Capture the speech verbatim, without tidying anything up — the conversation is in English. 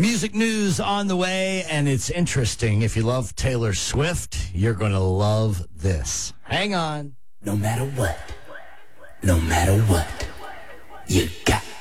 Music news on the way, and it's interesting. If you love Taylor Swift, you're going to love this. Hang on. No matter what, no matter what,